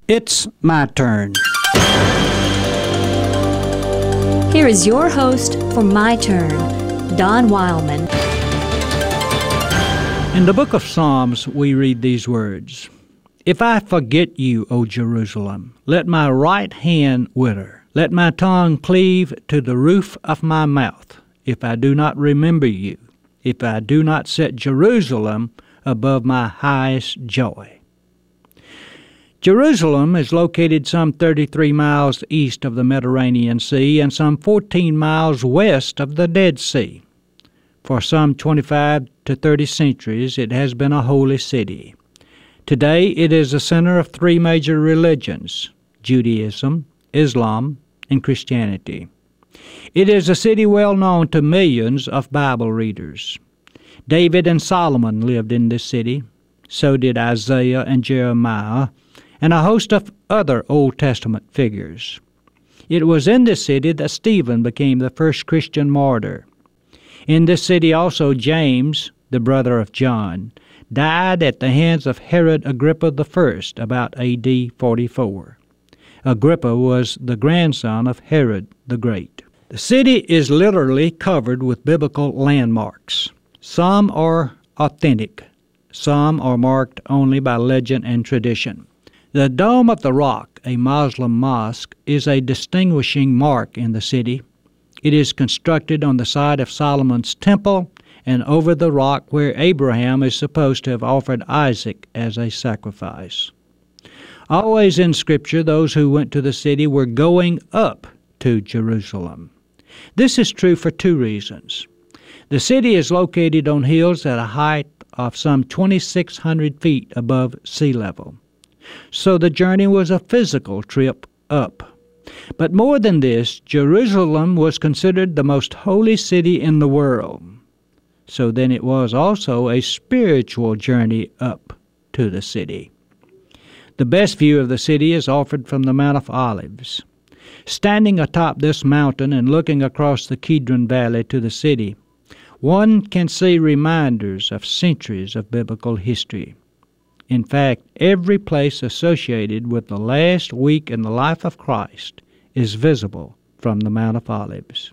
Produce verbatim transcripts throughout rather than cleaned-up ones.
It's my turn. Here is your host for My Turn, Don Wildman. In the book of Psalms, we read these words, "If I forget you, O Jerusalem, let my right hand wither. Let my tongue cleave to the roof of my mouth, if I do not remember you, if I do not set Jerusalem above my highest joy." Jerusalem is located some thirty-three miles east of the Mediterranean Sea and some fourteen miles west of the Dead Sea. For some twenty-five to thirty centuries, it has been a holy city. Today, it is a center of three major religions, Judaism, Islam, and Christianity. It is a city well known to millions of Bible readers. David and Solomon lived in this city. So did Isaiah and Jeremiah, and a host of other Old Testament figures. It was in this city that Stephen became the first Christian martyr. In this city also James, the brother of John, died at the hands of Herod Agrippa the First about A D forty-four. Agrippa was the grandson of Herod the Great. The city is literally covered with biblical landmarks. Some are authentic. Some are marked only by legend and tradition. The Dome of the Rock, a Muslim mosque, is a distinguishing mark in the city. It is constructed on the site of Solomon's temple and over the rock where Abraham is supposed to have offered Isaac as a sacrifice. Always in Scripture, those who went to the city were going up to Jerusalem. This is true for two reasons. The city is located on hills at a height of some twenty-six hundred feet above sea level. So the journey was a physical trip up. But more than this, Jerusalem was considered the most holy city in the world. So then it was also a spiritual journey up to the city. The best view of the city is offered from the Mount of Olives. Standing atop this mountain and looking across the Kidron Valley to the city, one can see reminders of centuries of biblical history. In fact, every place associated with the last week in the life of Christ is visible from the Mount of Olives.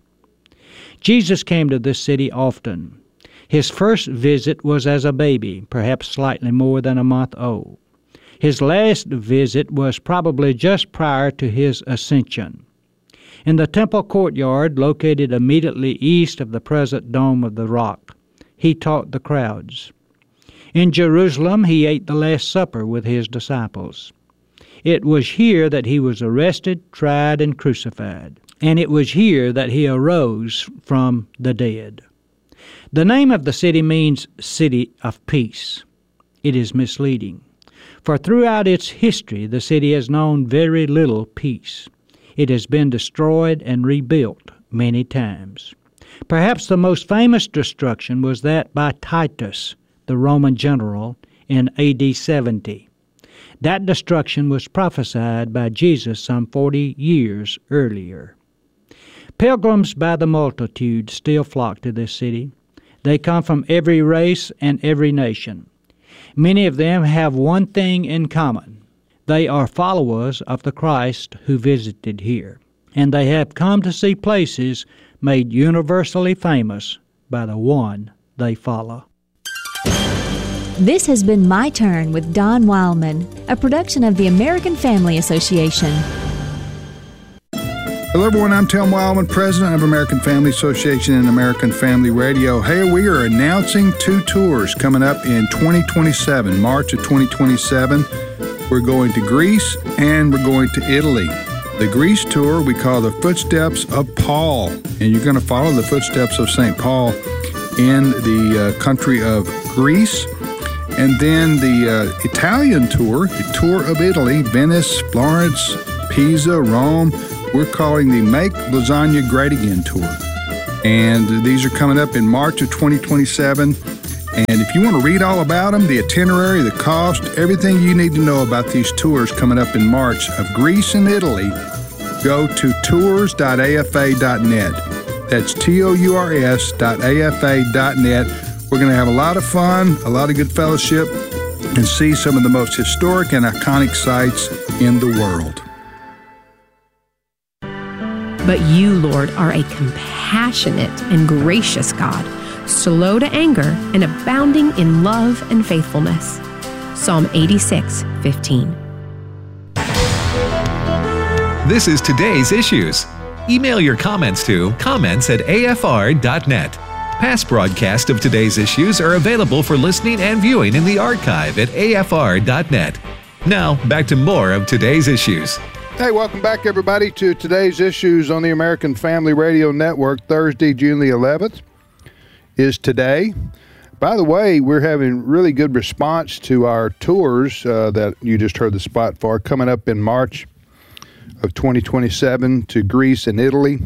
Jesus came to this city often. His first visit was as a baby, perhaps slightly more than a month old. His last visit was probably just prior to his ascension. In the temple courtyard, located immediately east of the present Dome of the Rock, he taught the crowds. In Jerusalem, he ate the Last Supper with his disciples. It was here that he was arrested, tried, and crucified. And it was here that he arose from the dead. The name of the city means City of Peace. It is misleading, for throughout its history, the city has known very little peace. It has been destroyed and rebuilt many times. Perhaps the most famous destruction was that by Titus, the Roman general, in A D seventy. That destruction was prophesied by Jesus some forty years earlier. Pilgrims by the multitude still flock to this city. They come from every race and every nation. Many of them have one thing in common. They are followers of the Christ who visited here, and they have come to see places made universally famous by the one they follow. This has been My Turn with Don Wildman, a production of the American Family Association. Hello, everyone. I'm Tom Wildman, president of American Family Association and American Family Radio. Hey, we are announcing two tours coming up in twenty twenty-seven, March of twenty twenty-seven. We're going to Greece and we're going to Italy. The Greece tour we call the Footsteps of Paul, and you're going to follow the footsteps of Saint Paul in the uh, country of Greece. And then the uh, Italian tour, the tour of Italy, Venice, Florence, Pisa, Rome. We're calling the Make Lasagna Great Again tour. And these are coming up in March of twenty twenty-seven. And if you want to read all about them, the itinerary, the cost, everything you need to know about these tours coming up in March of Greece and Italy, go to tours dot a f a dot net. That's T O U R S dot A F A dot net. We're going to have a lot of fun, a lot of good fellowship, and see some of the most historic and iconic sites in the world. But you, Lord, are a compassionate and gracious God, slow to anger and abounding in love and faithfulness. Psalm eighty-six fifteen. This is Today's Issues. Email your comments to comments at a f r dot net. Past broadcasts of Today's Issues are available for listening and viewing in the archive at a f r dot net. Now, back to more of Today's Issues. Hey, welcome back, everybody, to Today's Issues on the American Family Radio Network. Thursday, June the eleventh is today. By the way, we're having really good response to our tours uh, that you just heard the spot for, coming up in March of twenty twenty-seven to Greece and Italy.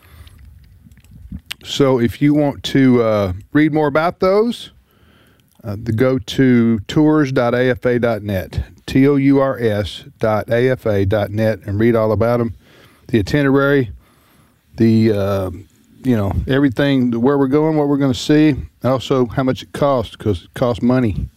So if you want to uh, read more about those, uh, go to tours dot a f a dot net, T O U R S dot A F A dot net, and read all about them. The itinerary, the, uh, you know, everything, where we're going, what we're going to see, and also how much it costs, because it costs money.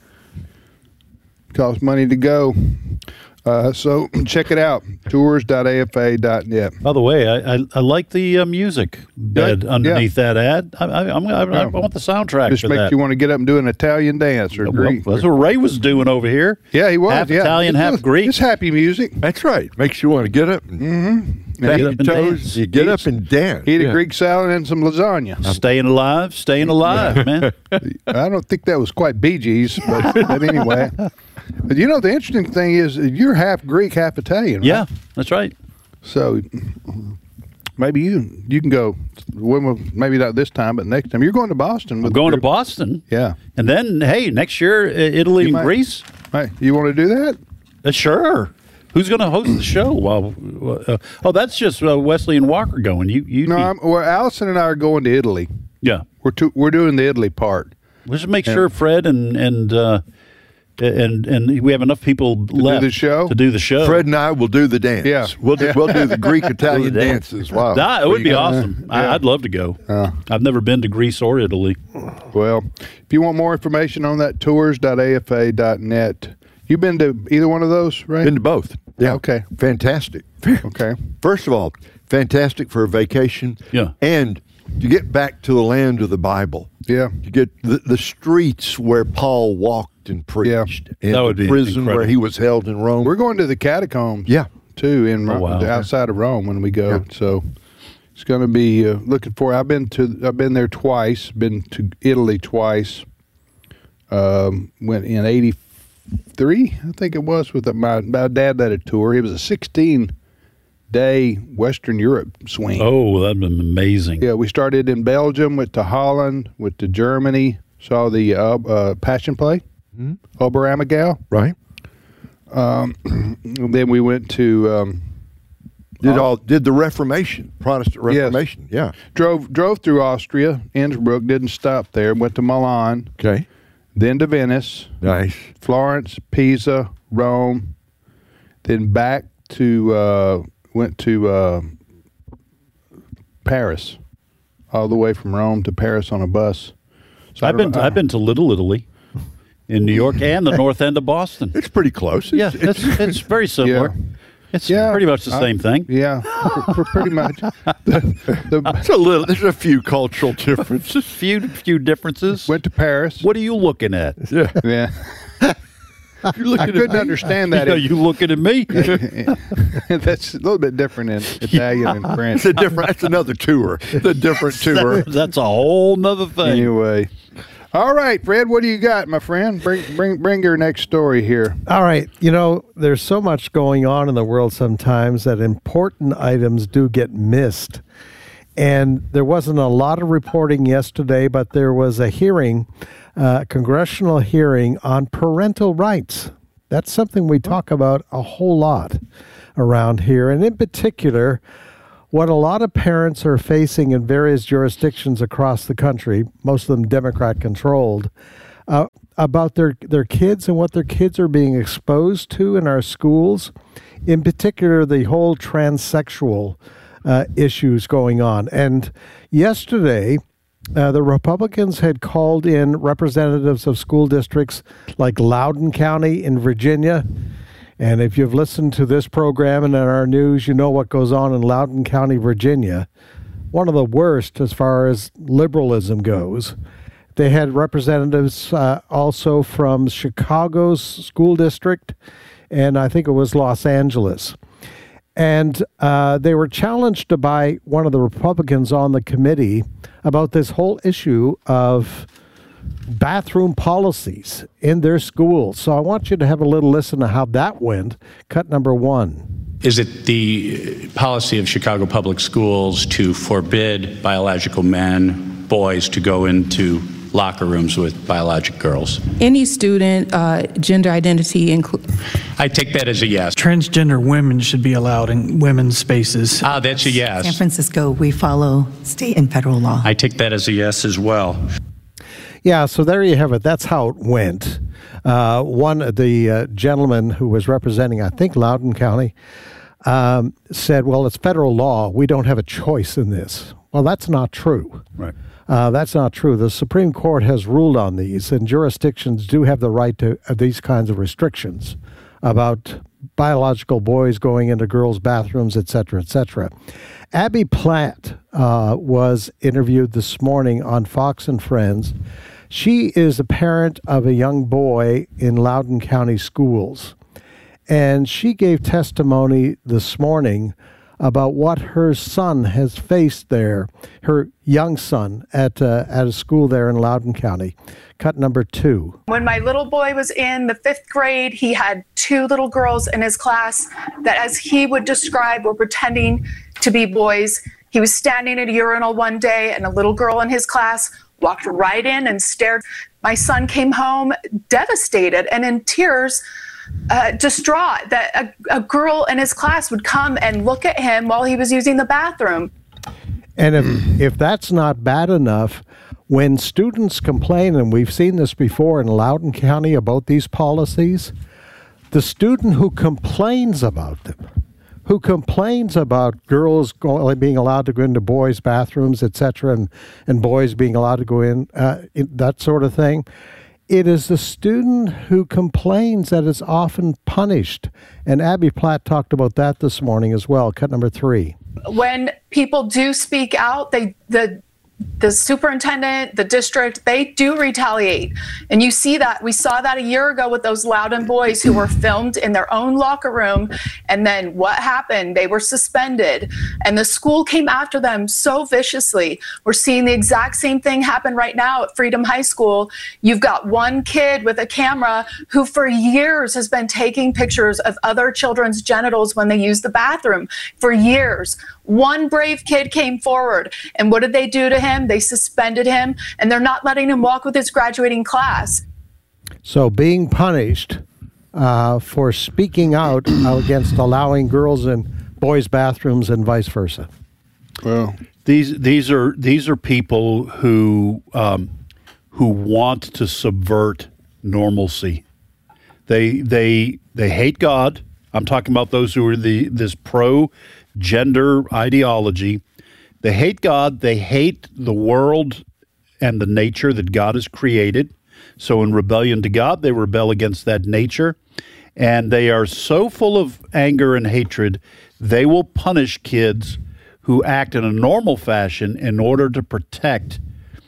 It costs money to go. Uh, so check it out, tours dot a f a dot net. By the way, I I, I like the uh, music bed Yeah. underneath that ad. I, I, I'm, I, I want the soundtrack Just for make that. you want to get up and do an Italian dance or Well, Greek. that's what Ray was doing over here. Yeah, he was. Half yeah. Italian, It's half just- Greek. It's happy music. That's right. Makes you want to get up and Mm-hmm. tap Get your up and toes. dance. You get up and dance. Eat Yeah. a Greek salad and some lasagna. Staying alive, staying alive, man. I don't think that was quite Bee Gees, but, but anyway. But you know, the interesting thing is you're half Greek, half Italian, right? Yeah, that's right. So maybe you you can go, well, maybe not this time, but next time. You're going to Boston. I'm with going the to group. Boston. Yeah. And then, hey, next year, uh, Italy You and might- Greece. Hey, you want to do that? Uh, sure. Who's going to host the show? Well, uh, oh, that's just uh, Wesley and Walker going. You, you, No, need- I'm, well, Allison and I are going to Italy. yeah. We're to, we're doing the Italy part. Let's just make sure Fred and and uh, and and we have enough people left the show? to do the show. Fred and I will do the dance. Yeah. We'll do, Yeah. we'll do the Greek Italian dances. Wow. That, it would be Yeah. awesome. I, I'd love to go. Uh. I've never been to Greece or Italy. Well, if you want more information on that, tours dot a f a dot net. You've been to either one of those, right? Been to both. Yeah. Okay. Fantastic. Okay. First of all, fantastic for a vacation. Yeah. And to get back to the land of the Bible. Yeah. To get the, the streets where Paul walked and preached. And That would the be prison incredible. where he was held in Rome. We're going to the catacombs. Yeah. Too in Oh, Rome, wow. outside of Rome when we go. Yeah. So it's going to be uh, looking for. I've been to. I've been there twice. Been to Italy twice. Um, went in eighty-three, I think it was, with my my dad led a tour. It was a sixteen day Western Europe swing. Oh, that'd been amazing. Yeah, we started in Belgium, went to Holland, went to Germany, saw the uh, uh, Passion Play, Mhm. Oberammergau. Right. And then we went to um, Did Uh, all did the Reformation, Protestant Yes. Reformation. Yeah. drove drove through Austria, Innsbruck, didn't stop there. Went to Milan, Okay. then to Venice, Nice. Florence, Pisa, Rome, then back to uh, went to uh, Paris, all the way from Rome to Paris on a bus. So I've been to, I- I've been to Little Italy in New York and the north end of Boston. It's pretty close. Yeah, It's, it's it's very similar. It's Yeah, pretty much the I- same thing. Yeah, pr- pr- pretty much. The, the, it's a little. There's a few cultural differences. Few few differences. went to Paris. What are you looking at? Yeah. Yeah, You're looking I at couldn't me? understand that. Are you looking at me? That's a little bit different in Italian and French. It's a different. That's another tour. The different tour. That's a whole nother thing. Anyway, all right, Fred, what do you got, my friend? Bring bring bring your next story here. All right. You know, there's so much going on in the world sometimes that important items do get missed. And there wasn't a lot of reporting yesterday, but there was a hearing, uh, congressional hearing on parental rights. That's something we talk about a whole lot around here. And in particular, what a lot of parents are facing in various jurisdictions across the country, most of them Democrat-controlled, uh, about their, their kids and what their kids are being exposed to in our schools, in particular the whole transsexual uh, issues going on. And yesterday, Uh, the Republicans had called in representatives of school districts like Loudoun County in Virginia. And if you've listened to this program and in our news, you know what goes on in Loudoun County, Virginia. One of the worst as far as liberalism goes. They had representatives uh, also from Chicago's school district, and I think it was Los Angeles. And uh, they were challenged by one of the Republicans on the committee about this whole issue of bathroom policies in their schools. So I want you to have a little listen to how that went. Cut number one. Is it the policy of Chicago Public Schools to forbid biological men, boys, to go into locker rooms with biologic girls? Any student, uh, gender identity include. I take that as a yes. Transgender women should be allowed in women's spaces. Ah, that's a yes. San Francisco, we follow state and federal law. I take that as a yes as well. Yeah, so there you have it. That's how it went. Uh, one of the uh, gentlemen who was representing, I think, Loudoun County, um, said, well, it's federal law. We don't have a choice in this. Well, that's not true. Right. Uh, that's not true. The Supreme Court has ruled on these, and jurisdictions do have the right to uh, these kinds of restrictions about biological boys going into girls' bathrooms, et cetera, et cetera. Abby Platt uh, was interviewed this morning on Fox and Friends. She is a parent of a young boy in Loudoun County schools, and she gave testimony this morning about what her son has faced there, her young son at uh, at a school there in Loudoun County. Cut number two. When my little boy was in the fifth grade, he had two little girls in his class that, as he would describe, were pretending to be boys. He was standing at a urinal one day, and a little girl in his class walked right in and stared. My son came home devastated and in tears, Uh, distraught that a, a girl in his class would come and look at him while he was using the bathroom. And if, if that's not bad enough, when students complain, and we've seen this before in Loudoun County about these policies, the student who complains about them, who complains about girls go, being allowed to go into boys' bathrooms, et cetera, and, and boys being allowed to go in, uh, in, that sort of thing, it is the student who complains that is often punished. And Abby Platt talked about that this morning as well. Cut number three. When people do speak out, they the the superintendent, the district, they do retaliate. And you see that. We saw that a year ago with those Loudoun boys who were filmed in their own locker room. And then what happened? They were suspended. And the school came after them so viciously. We're seeing the exact same thing happen right now at Freedom High School. You've got one kid with a camera who for years has been taking pictures of other children's genitals when they use the bathroom. For years. One brave kid came forward. And what did they do to him? They suspended him, and they're not letting him walk with his graduating class. So being punished uh, for speaking out against allowing girls in boys' bathrooms and vice versa. Well, these these are these are people who um, who want to subvert normalcy. They they they hate God. I'm talking about those who are the this pro gender ideology. They hate God. They hate the world and the nature that God has created. So in rebellion to God, they rebel against that nature. And they are so full of anger and hatred, they will punish kids who act in a normal fashion in order to protect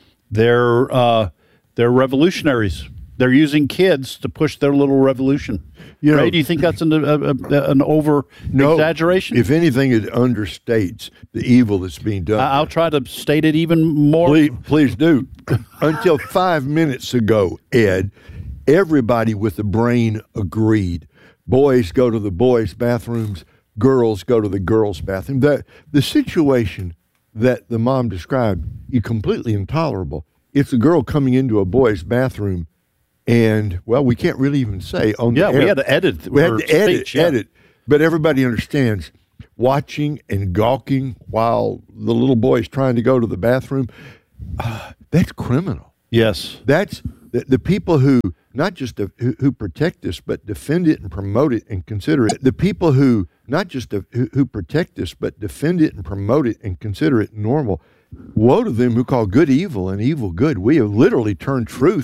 their uh, their revolutionaries. They're using kids to push their little revolution. You know, Ray, do you think that's an, a, a, an over no, exaggeration? If anything, it understates the evil that's being done. I'll try to state it even more. Please, please do. Until five minutes ago, Ed, everybody with a brain agreed. Boys go to the boys' bathrooms. Girls go to the girls' bathroom. The, the situation that the mom described is completely intolerable. It's a girl coming into a boy's bathroom. And, well, we can't really even say on yeah, the air. we had to edit. We had to edit, speech, yeah. edit. But everybody understands watching and gawking while the little boy is trying to go to the bathroom, uh, that's criminal. Yes. That's the, the people who not just uh, who, who protect this, but defend it and promote it and consider it. The people who not just uh, who, who protect this, but defend it and promote it and consider it normal. Woe to them who call good evil and evil good. We have literally turned truth